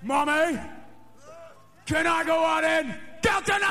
Mommy, can I go out and get tonight?